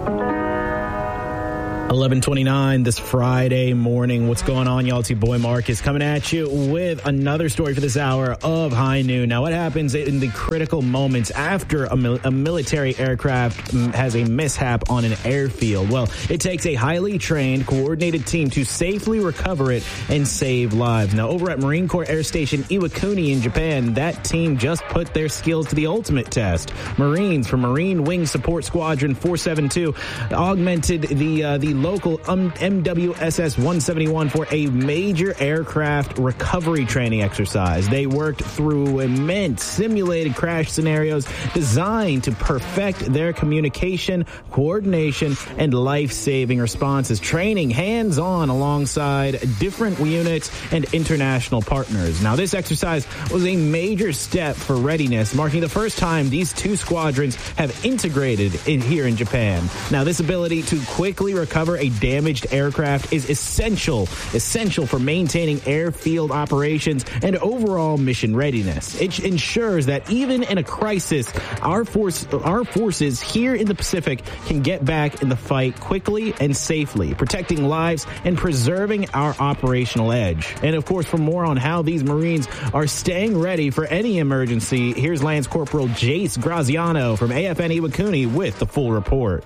11:29 this Friday morning. What's going on, y'all? It's your boy Marcus coming at you with another story for this hour of High Noon. Now, what happens in the critical moments after a military aircraft has a mishap on an airfield? Well, it takes a highly trained, coordinated team to safely recover it and save lives. Now, over at Marine Corps Air Station Iwakuni in Japan, that team just put their skills to the ultimate test. Marines from Marine Wing Support Squadron 472 augmented the local MWSS 171 for a major aircraft recovery training exercise. They worked through immense simulated crash scenarios designed to perfect their communication, coordination, and life-saving responses, training hands-on alongside different units and international partners. Now, this exercise was a major step for readiness, marking the first time these two squadrons have integrated here in Japan. Now, this ability to quickly recover a damaged aircraft is essential for maintaining airfield operations and overall mission readiness. It ensures that even in a crisis, our forces here in the Pacific can get back in the fight quickly and safely, protecting lives and preserving our operational edge. And of course, for more on how these Marines are staying ready for any emergency, here's Lance Corporal Jace Graziano from AFN Iwakuni with the full report.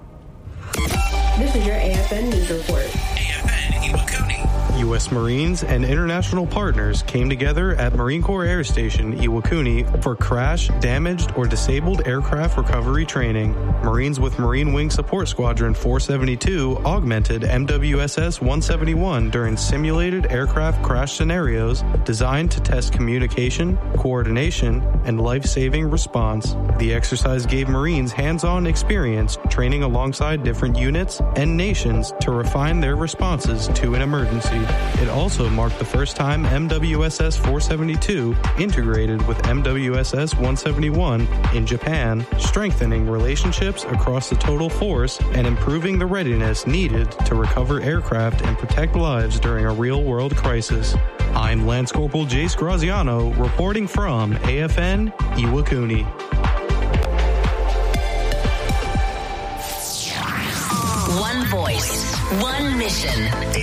This is your AFN News Report. AFN Iwakuni. U.S. Marines and international partners came together at Marine Corps Air Station Iwakuni for crash, damaged, or disabled aircraft recovery training. Marines with Marine Wing Support Squadron 472 augmented MWSS 171 during simulated aircraft crash scenarios designed to test communication, coordination, and life-saving response. The exercise gave Marines hands-on experience training alongside different units and nations to refine their responses to an emergency. It also marked the first time MWSS 472 integrated with MWSS 171 in Japan, strengthening relationships across the total force and improving the readiness needed to recover aircraft and protect lives during a real-world crisis. I'm Lance Corporal Jace Graziano, reporting from AFN Iwakuni. One voice, one mission.